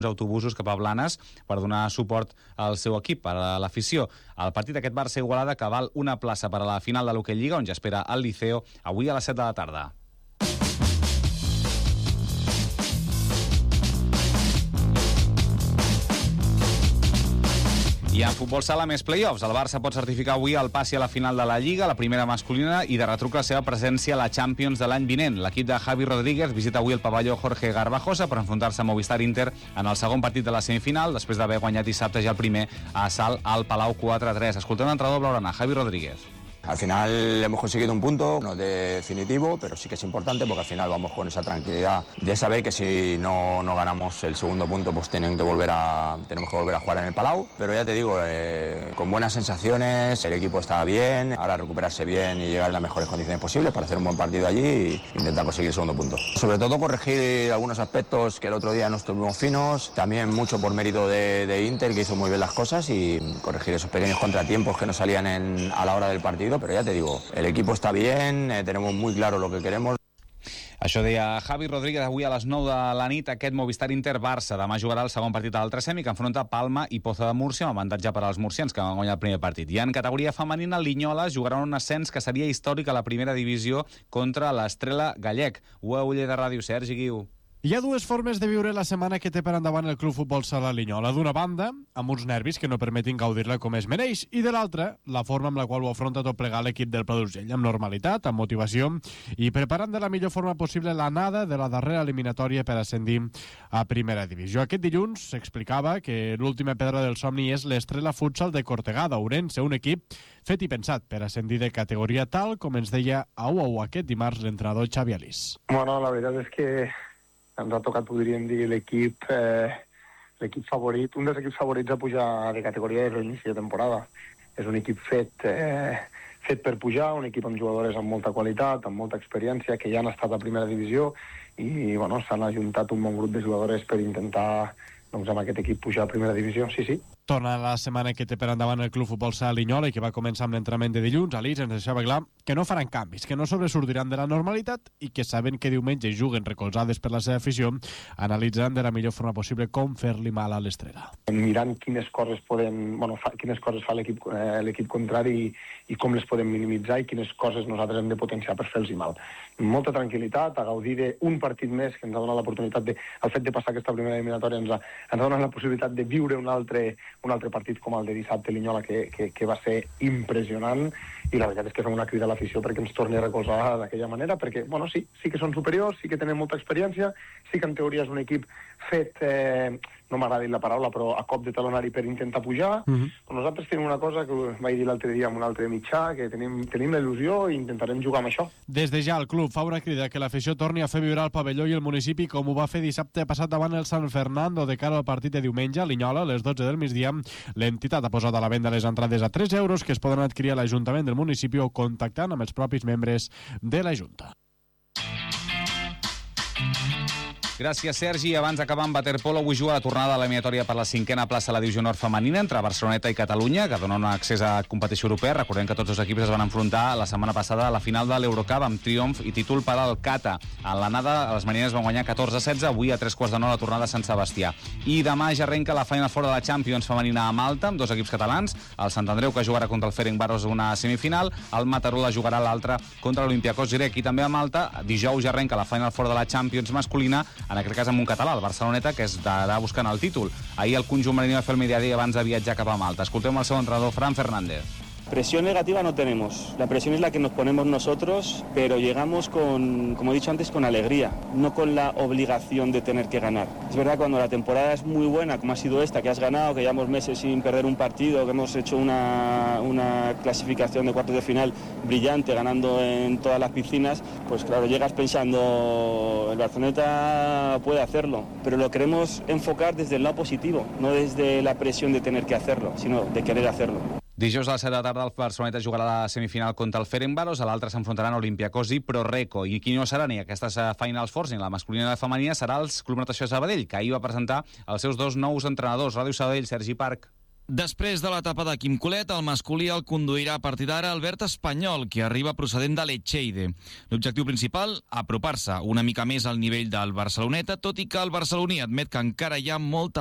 autobusos cap a Blanes per donar suport al seu equip, a l'afició. El partit d'aquest Barça-Igualada que val una plaça per a la final de l'Hockey Lliga, on ja espera el Liceo avui a les 7 de la tarda. I en futbol sala més play-offs. El Barça pot certificar avui el passi a la final de la Lliga, la primera masculina, i de retruc la seva presència a la Champions de l'any vinent. L'equip de Javi Rodríguez visita avui el pavelló Jorge Garbajosa per enfrontar-se a Movistar Inter en el segon partit de la semifinal, després d'haver guanyat dissabte ja el primer a Salt al Palau 4-3. Escoltem l'entrenador blaugrana, Javi Rodríguez. Al final hemos conseguido un punto, no definitivo, pero sí que es importante porque al final vamos con esa tranquilidad de saber que si no ganamos el segundo punto pues tenemos que volver a jugar en el Palau. Pero ya te digo, con buenas sensaciones, el equipo está bien, ahora recuperarse bien y llegar en las mejores condiciones posibles para hacer un buen partido allí e intentar conseguir el segundo punto. Sobre todo corregir algunos aspectos que el otro día no estuvimos finos, también mucho por mérito de Inter, que hizo muy bien las cosas, y corregir esos pequeños contratiempos que nos salían a la hora del partido. Pero ya te digo, el equipo está bien, tenemos muy claro lo que queremos. Això deia Javi Rodríguez avui a les 9 de la nit, aquest Movistar Inter-Barça. Demà jugarà el segon partit de l'altre semi, que enfronta Palma i Pozo de Múrcia, amb avantatge per als murcians, que van guanyar el primer partit. I en categoria femenina, el Linyola jugarà un ascens que seria històric a la primera divisió contra l'Estrela Gallec. Uller de Ràdio, Sergi Guiu. Hi ha dues formes de viure la setmana que té per endavant el Club Futbol Sala Linyola. D'una banda, amb uns nervis que no permetin gaudir-la com es mereix, i de l'altra, la forma amb la qual ho afronta tot plegar l'equip del Pla d'Urgell, amb normalitat, amb motivació i preparant de la millor forma possible l'anada de la darrera eliminatòria per ascendir a Primera Divisió. Aquest dilluns s'explicava que l'última pedra del somni és l'Estrela Futsal de Cortegada, Ourense, un equip fet i pensat per ascendir de categoria, tal com ens deia a UAU aquest dimarts l'entrenador Xavi Alís. Bueno, la veritat és que ens ha tocat, podríem dir, l'equip favorit, un dels equips favorits a pujar de categoria des de l'inici de temporada. És un equip fet per pujar, un equip amb jugadores amb molta qualitat, amb molta experiència, que ja han estat a primera divisió i bueno, s'han ajuntat un bon grup de jugadores per intentar, doncs, amb aquest equip pujar a primera divisió, sí. Torna la setmana que té per endavant el Club Futbol Sala Linyola i que va començar amb l'entrenament de dilluns. Alís ens deixava clar que no faran canvis, que no sobresortiran de la normalitat i que saben que diumenge juguen recolzades per la seva afició, analitzant de la millor forma possible com fer-li mal a l'Estrela. Mirant quines coses fa l'equip contrari i com les podem minimitzar i quines coses nosaltres hem de potenciar per fer-los mal. Molta tranquil·litat, a gaudir d'un partit més que ens ha donat l'oportunitat el fet de passar aquesta primera eliminatòria ens ha donat la possibilitat de viure un altre partit com el de dissabte a Linyola que va ser impressionant, i la veritat és que fem una crida a l'afició perquè ens torni a recolzar d'aquella manera, perquè bueno, sí que són superiors, sí que tenen molta experiència, sí que en teoria és un equip fet, no m'agrada dir la paraula, però a cop de talonari per intentar pujar. Però nosaltres tenim una cosa que vaig dir l'altre dia amb un altre mitjà, que tenim la il·lusió i intentarem jugar amb això. Des de ja el club fa una crida que l'afició torni a fer vibrar el pavelló i el municipi com ho va fer dissabte passat davant el San Fernando de cara al partit de diumenge a Linyola a les 12 del migdia. L'entitat ha posat a la venda les entrades a 3 euros que es poden adquirir a l'Ajuntament del municipi o contactant amb els propis membres de la Junta. Gràcies, Sergi. Abans d'acabar amb waterpolo, avui juga la tornada de l'eliminatòria per la 5a plaça a la Divisió Nord femenina entre Barceloneta i Catalunya, que dona un accés a competició europea. Recordem que tots els equips es van enfrontar la setmana passada a la final de l'Eurocup amb triomf i títol per al Cata. En l'anada, les marines van guanyar 14-16, avui a 3:15 la tornada a Sant Sebastià. I demà ja arrenca la Final Four de la Champions femenina a Malta, amb dos equips catalans, el Sant Andreu, que jugarà contra el Ferencváros una semifinal, el Mataró la jugarà l'altra contra l'Olympiacos grec. I també a Malta, dijous ja arrenca la Final Four de la Champions masculina, en aquest cas amb un català, el Barceloneta, que estarà buscant el títol. Ahir el conjunt marino va fer el mediodía abans de viatjar cap a Malta. Escoltem el seu entrenador, Fran Fernández. Presión negativa no tenemos, la presión es la que nos ponemos nosotros, pero llegamos con, como he dicho antes, con alegría, no con la obligación de tener que ganar. Es verdad, cuando la temporada es muy buena, como ha sido esta, que has ganado, que llevamos meses sin perder un partido, que hemos hecho una clasificación de cuartos de final brillante, ganando en todas las piscinas, pues claro, llegas pensando, el Barceloneta puede hacerlo, pero lo queremos enfocar desde el lado positivo, no desde la presión de tener que hacerlo, sino de querer hacerlo. Dijous a les 7 de la tarda el Barceloneta jugarà la semifinal contra el Ferencváros, a l'altre s'enfrontaran Olympiacos i Proreco. I qui no serà ni aquestes Finals Fours, ni la masculina ni la femenina, serà el Club Natació Sabadell, que ahir va presentar els seus dos nous entrenadors. Ràdio Sabadell, Sergi Parc. Després de l'etapa de Quim Colet, el masculí el conduirà a partir d'ara Albert Espanyol, que arriba procedent de l'Echeide. L'objectiu principal, apropar-se una mica més al nivell del Barceloneta, tot i que el barceloní admet que encara hi ha molta